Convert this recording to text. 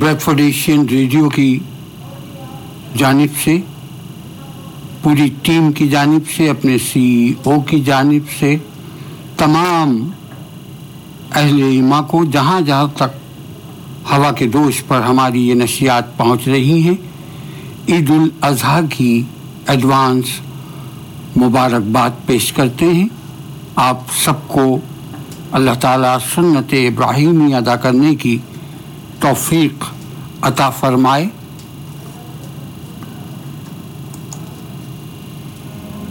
Bradford Asian radio की जानिब से, पूरी टीम की जानिब से, अपने CEO की जानिब से, तमाम अहले ईमान को जहाँ जहाँ तक हवा के दोष पर हमारी ये नशियात पहुँच रही हैं, ईद उल अज़हा की एडवांस मुबारकबाद पेश करते हैं। आप सबको अल्लाह ताला सुन्नत इब्राहीमी अदा करने की तौफीक अता फरमाए।